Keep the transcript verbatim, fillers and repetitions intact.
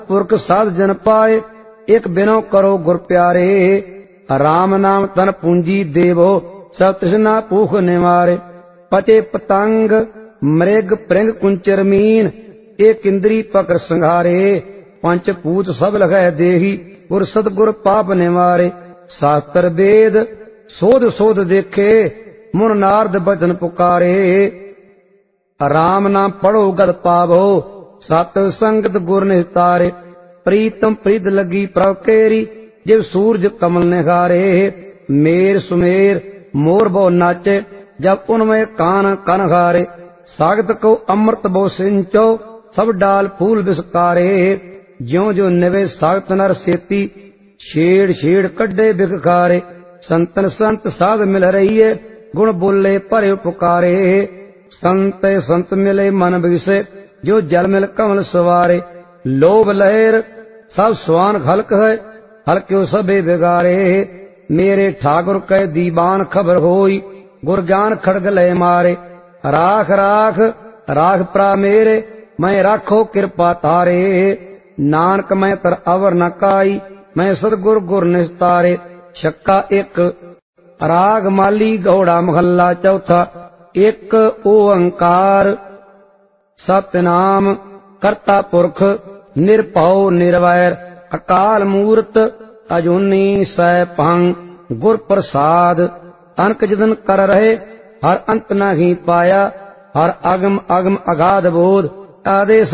पुरख साध जन पाए, एक बिनो करो गुर प्यारे। राम नाम तन पूंजी देवो, सब तृष्णा भूख निवारे। पचे पतंग मृग प्रिंग कुंचर मीन, एक इंद्री पकड़ संघारे। पंच पूत सब लगे देही, गुर सतगुर पाप निवारे। शास्त्र वेद सोध सोध देखे, मुन नारद बचन पुकारे। राम नाम पढ़ो गद पावो, सत संगत गुर निस्तारे। प्रीतम प्रीत लगी प्रभ केरी, जिव सूरज कमल निहारे। मेर सुमेर मोर बहु नाचे, जब उनमें कान कन हारे। सागत को अमृत बहु सिंचो, सब डाल फूल बिसकारे। ज्यो ज्यो निवे सागत नर सेती, छेड़ छेड़ कड्डे बिखारे। संतन संत साध मिल रही है, गुण बोले भरे पुकारे। संत संत मिले मन बिसे, जो जल मिल कमल सवारे। लोभ लहर सब स्वान हल्क है, हल्क्यो सबे बिगारे। मेरे ठाकुर कह दीवान खबर होई, गुर ज्ञान खड़ग लय मारे। राख राख राख प्रा मेरे, मैं राखो कृपा तारे। नानक मैं तर अवर न काई, मैं सतगुर गुर निस्तारे। छक्का एक। राग माली गौड़ा महल्ला चौथा। एक ओंकार सतनाम करता पुरख, निरभउ निरवैर। अकाल मूरत अजूनी सैभं, गुर प्रसाद। अनक जिदन कर रहे, हर अंत नहीं पाया। हर अगम अगम अगाध बोध, आदेश